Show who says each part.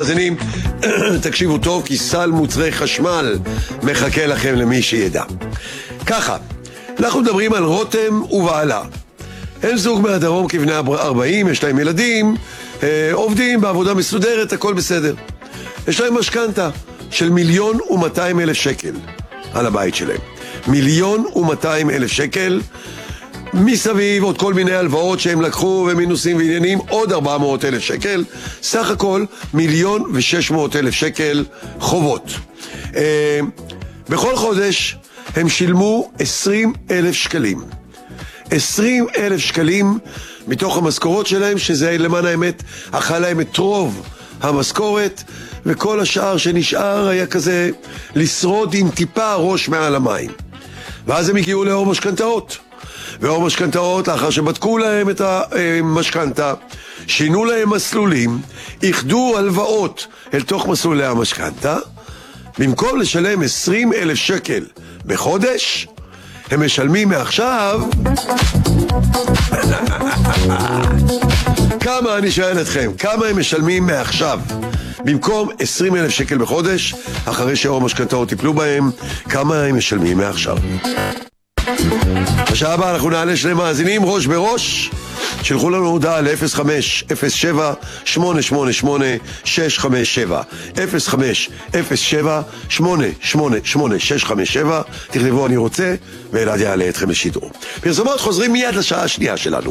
Speaker 1: מאזינים, תקשיבו טוב, כי סל מוצרי חשמל מחכה לכם למי שידע. ככה, אנחנו מדברים על רותם ובעלה. הם זוג מהדרום כבני 40, יש להם ילדים, עובדים בעבודה מסודרת, הכל בסדר. יש להם משכנתה של 1,200,000 שקל על הבית שלהם. 1,200,000 שקל, מסביב עוד כל מיני הלוואות שהם לקחו ומינוסים ועניינים, עוד 400,000 שקל, סך הכל 1,600,000 שקל חובות. בכל חודש הם שילמו 20,000 שקלים. 20,000 שקלים מתוך המשכורות שלהם, שזה למען האמת אכל להם את רוב המשכורת, וכל השאר שנשאר היה כזה לשרוד עם טיפה ראש מעל המים. ואז הם הגיעו לאור משכנתאות. ואור משכנתאות, לאחר שבדקו להם את המשכנתה, שינו להם מסלולים, איחדו הלוואות אל תוך מסלולי המשכנתה, במקום לשלם 20,000 שקל בחודש, הם משלמים מעכשיו כמה, אני שואל אתכם, כמה הם משלמים מעכשיו? במקום 20,000 שקל בחודש, אחרי שאור משכנתאות טיפלו בהם, כמה הם משלמים מעכשיו? בשעה הבאה אנחנו נעלה שני מאזינים ראש בראש. שלחו לנו הודעה ל-0507-888-657 0507-888-657. תכתבו אני רוצה, ואלעד יעלה אתכם לשידור. פרסומות, חוזרים מיד לשעה השנייה שלנו.